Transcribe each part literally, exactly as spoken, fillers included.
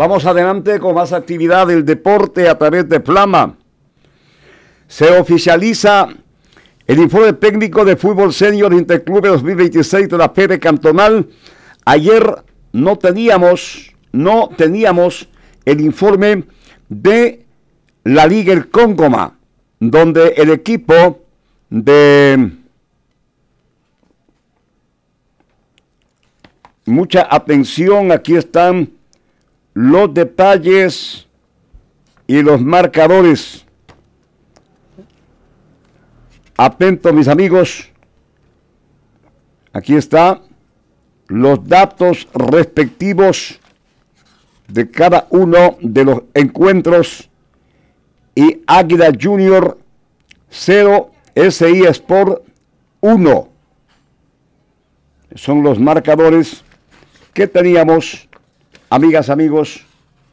Vamos adelante con más actividad del deporte a través de Flama. Se oficializa el informe técnico de fútbol senior Interclube dos mil veintiséis de la Fede Cantonal. Ayer no teníamos, no teníamos el informe de la Liga El Cóngoma, donde el equipo de mucha atención, aquí están los detalles y los marcadores. Atentos, mis amigos, aquí están los datos respectivos de cada uno de los encuentros. Y Águila Junior cero, S I Sport uno. Son los marcadores que teníamos, amigas, amigos,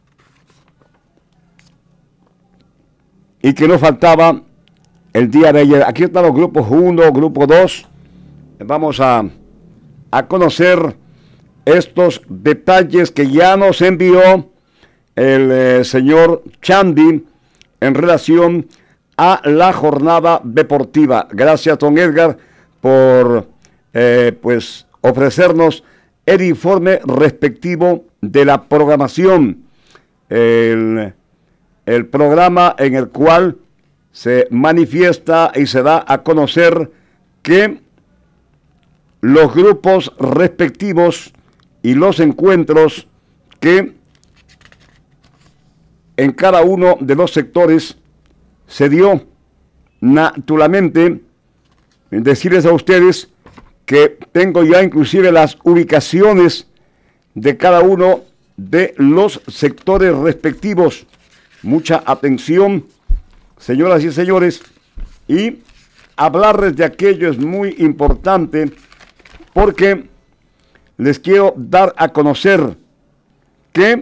y que nos faltaba el día de ayer. Aquí están los grupos uno, grupo dos. Vamos a, a conocer estos detalles que ya nos envió el eh, señor Chandy en relación a la jornada deportiva. Gracias, don Edgar, por eh, pues ofrecernos el informe respectivo de la programación. El, el programa en el cual se manifiesta y se da a conocer que los grupos respectivos y los encuentros que en cada uno de los sectores se dio. Naturalmente, decirles a ustedes que tengo ya inclusive las ubicaciones de cada uno de los sectores respectivos. Mucha atención, señoras y señores, y hablarles de aquello es muy importante porque les quiero dar a conocer que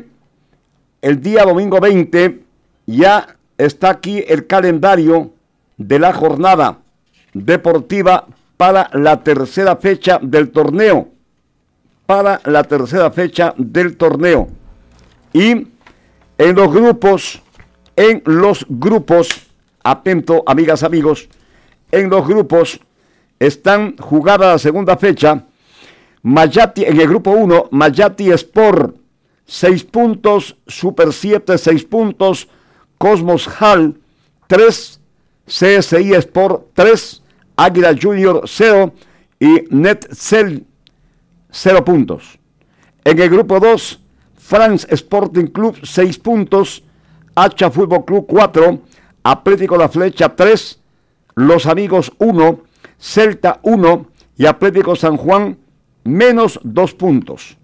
el día domingo veinte ya está aquí el calendario de la jornada deportiva para la tercera fecha del torneo. Para la tercera fecha del torneo. Y en los grupos, en los grupos, atento, amigas, amigos, en los grupos están jugada la segunda fecha. Mayati, en el grupo uno, Mayati Sport, seis puntos, Super siete, seis puntos, Cosmos Hall, tres, C S I Sport, tres, Águila Junior, cero, y Netcel, cero puntos. En el grupo dos, France Sporting Club, seis puntos, Hacha Fútbol Club, cuatro, Atlético La Flecha, tres, Los Amigos, uno, Celta, uno, y Atlético San Juan, menos dos puntos.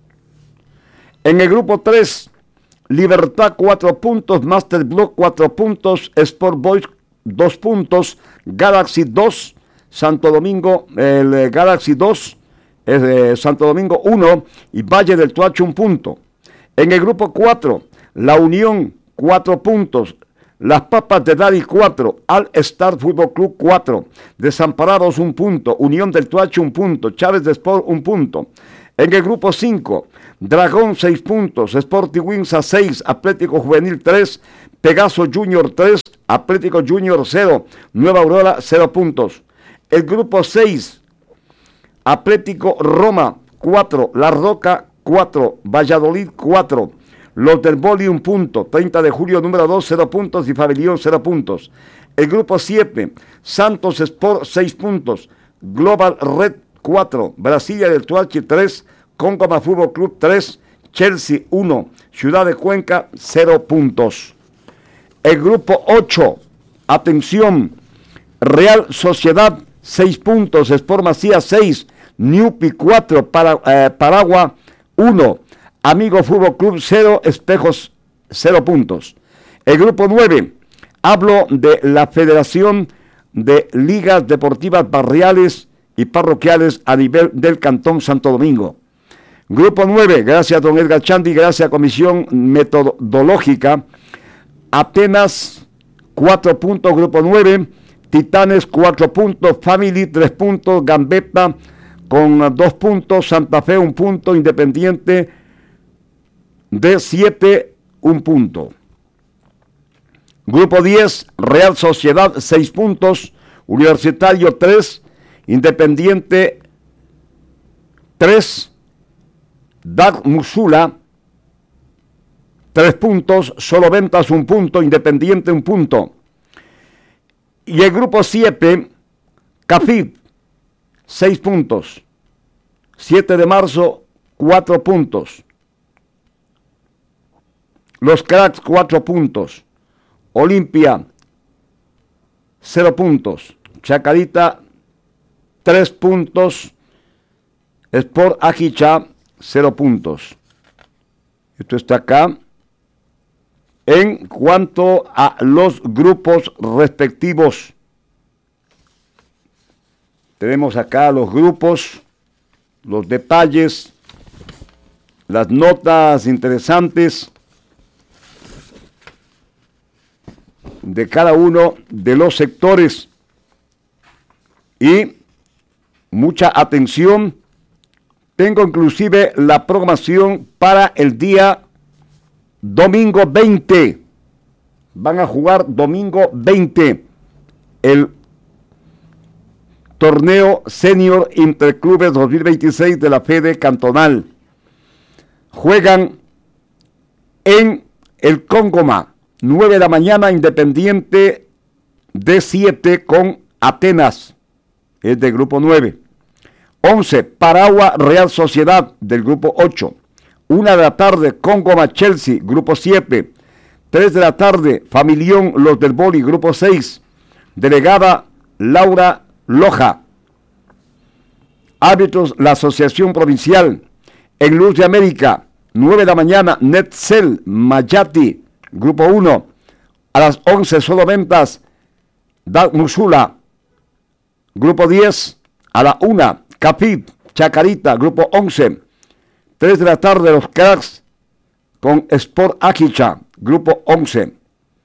En el grupo tres, Libertad cuatro puntos, Master Block cuatro puntos, Sport Boys dos puntos, Galaxy dos, Santo Domingo, el eh, Galaxy dos, eh, Santo Domingo uno y Valle del Tuacho un punto. En el grupo cuatro, La Unión cuatro puntos, Las Papas de Dari cuatro, All Star Fútbol Club cuatro, Desamparados un punto, Unión del Tuacho un punto, Chávez de Sport un punto. En el grupo cinco, Dragón seis puntos, Sporting Wings a seis, Atlético Juvenil tres, Pegaso Junior tres, Atlético Junior cero, Nueva Aurora cero puntos. El grupo seis, Atlético Roma cuatro, La Roca cuatro, Valladolid cuatro, Los del Boli un punto, treinta de julio número dos, cero puntos y Fabellón cero puntos. El grupo siete, Santos Sport seis puntos, Global Red cuatro, Brasilia del Tuachi tres, Cóngoma Fútbol Club tres, Chelsea uno, Ciudad de Cuenca cero puntos. El grupo ocho, atención, Real Sociedad seis puntos, Sport Macías seis, Newpi cuatro, para, eh, Paragua uno, Amigo Fútbol Club cero, Espejos cero puntos. El grupo nueve, hablo de la Federación de Ligas Deportivas Barriales y Parroquiales a nivel del Cantón Santo Domingo. Grupo nueve, gracias don Edgar Chandy, gracias Comisión Metodológica. Atenas cuatro puntos, grupo nueve, Titanes cuatro puntos, Family tres puntos, Gambetta con dos puntos, Santa Fe un punto, Independiente de siete, un punto. Grupo diez, Real Sociedad, seis puntos. Universitario, tres. Independiente, tres. Dak Musula, tres puntos. Solo Ventas, un punto. Independiente, un punto. Y el grupo siete, Cafib, seis puntos. siete de marzo, cuatro puntos. Los Cracks, cuatro puntos. Olimpia, cero puntos. Chacarita, tres puntos. Sport Ajicha, cero puntos. Esto está acá. En cuanto a los grupos respectivos, tenemos acá los grupos, los detalles, las notas interesantes de cada uno de los sectores y mucha atención. Tengo inclusive la programación para el día domingo veinte. Van a jugar domingo veinte el torneo Senior Interclubes dos mil veintiséis de la Fede Cantonal. Juegan en el Congoma, nueve de la mañana, Independiente D siete con Atenas, es del grupo nueve. once, Paragua Real Sociedad del grupo ocho. una de la tarde, Congoma Chelsea, grupo siete. tres de la tarde, Familión Los del Boli, grupo seis. Delegada Laura Loja. Árbitros, la Asociación Provincial. En Luz de América, nueve de la mañana, Netcel Mayati, grupo uno. A las once, Solo Ventas, Dak Musula, grupo diez. A la una, Capip, Chacarita, grupo once. tres de la tarde, los Cracks con Sport Ajicha, grupo once.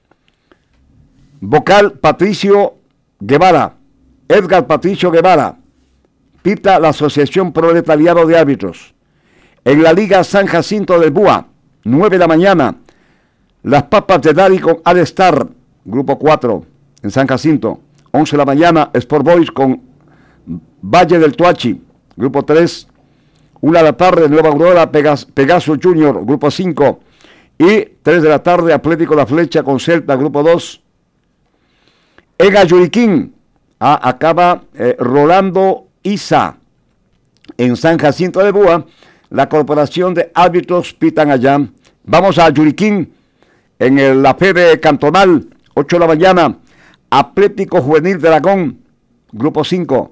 Vocal Patricio Guevara, Edgar Patricio Guevara, pita la Asociación Proletariado de Árbitros. En la Liga San Jacinto del Búa, nueve de la mañana, Las Papas de Dari con Al-Star, grupo cuatro, en San Jacinto. once de la mañana, Sport Boys con Valle del Tuachi, grupo tres. una de la tarde, Nueva Aurora, Pegas, Pegaso Junior, grupo cinco. Y tres de la tarde, Atlético La Flecha con Celta, grupo dos. En Ayuriquín, ah, acaba eh, Rolando Isa. En San Jacinto de Búa, la Corporación de Árbitros pitan allá. Vamos a Ayuriquín, en el, la Fede Cantonal, ocho de la mañana, Atlético Juvenil de Aragón, grupo cinco.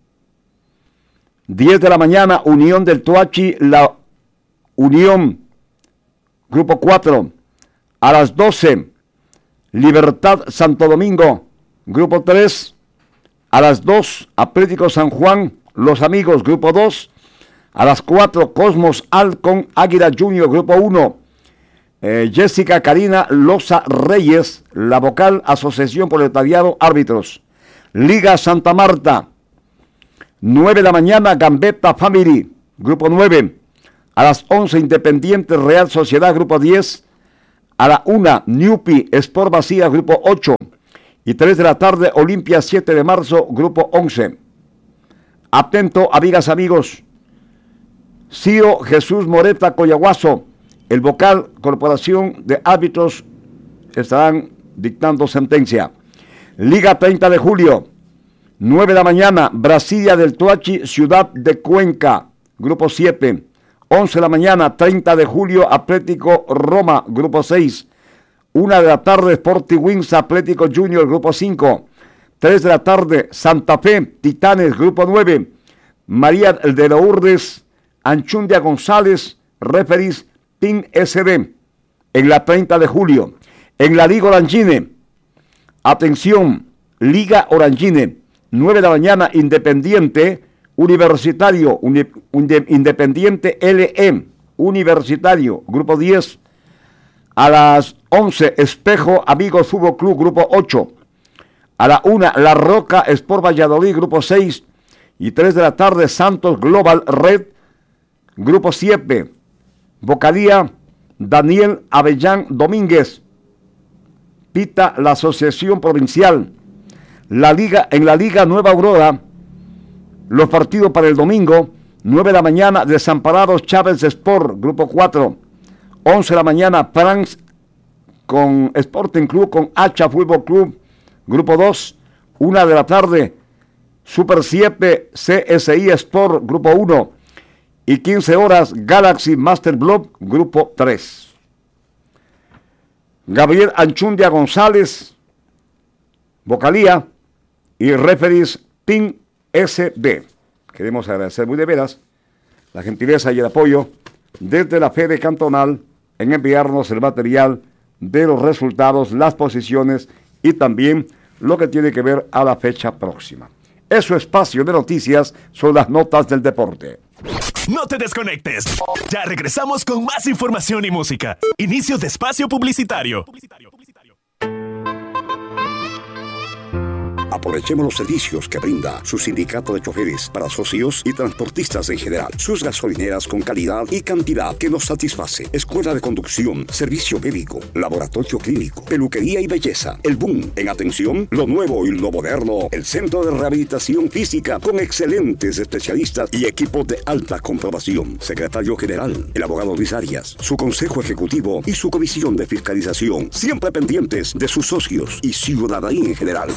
diez de la mañana, Unión del Tuachi, la Unión, grupo cuatro. A las doce, Libertad Santo Domingo, grupo tres. A las dos, Atlético San Juan, Los Amigos, grupo dos. A las cuatro, Cosmos Alcon, Águila Junior, grupo uno. Eh, Jessica Karina Loza Reyes, la vocal, Asociación Proletariado Árbitros. Liga Santa Marta, nueve de la mañana, Gambetta Family, grupo nueve. A las once, Independiente Real Sociedad, grupo diez. A la una, Newpi Sport Vacía, grupo ocho. Y tres de la tarde, Olimpia siete de marzo, grupo once. Atento, amigas, amigos. Ciro Jesús Moreta Coyahuaso, el vocal, Corporación de Árbitros, estarán dictando sentencia. Liga treinta de julio, nueve de la mañana, Brasilia del Tuachi, Ciudad de Cuenca, grupo siete. once de la mañana, treinta de julio, Atlético Roma, grupo seis. una de la tarde, Sporting Wings, Atlético Junior, grupo cinco. tres de la tarde, Santa Fe, Titanes, grupo nueve. María de Lourdes, Anchundia González, referís, Team S D. En la treinta de julio. En la Liga Orangine, atención, Liga Orangine, nueve de la mañana, Independiente Universitario, uni, unde, Independiente L E, Universitario, grupo diez. A las once, Espejo Amigos Fútbol Club, grupo ocho. A la una, La Roca Sport Valladolid, grupo seis. Y tres de la tarde, Santos Global Red, grupo siete. Bocadía, Daniel Avellán Domínguez. Pita la Asociación Provincial. La Liga, en la Liga Nueva Aurora, los partidos para el domingo, nueve de la mañana, Desamparados Chávez Sport, Grupo cuatro. once de la mañana, France con Sporting Club, con Hacha Fútbol Club, Grupo dos. una de la tarde, Super siete, C S I Sport, Grupo uno. Y quince horas, Galaxy Master Block, Grupo tres. Gabriel Anchundia González, vocalía, y referees Team S D. Queremos agradecer muy de veras la gentileza y el apoyo desde la Fede Cantonal en enviarnos el material de los resultados, las posiciones y también lo que tiene que ver a la fecha próxima. Es su espacio de noticias, son las notas del deporte. No te desconectes. Ya regresamos con más información y música. Inicio de espacio publicitario. Aprovechemos los servicios que brinda su sindicato de choferes para socios y transportistas en general. Sus gasolineras con calidad y cantidad que nos satisface. Escuela de conducción, servicio médico, laboratorio clínico, peluquería y belleza. El boom en atención, lo nuevo y lo moderno. El centro de rehabilitación física con excelentes especialistas y equipos de alta comprobación. Secretario general, el abogado Luis Arias, su consejo ejecutivo y su comisión de fiscalización. Siempre pendientes de sus socios y ciudadanía en general.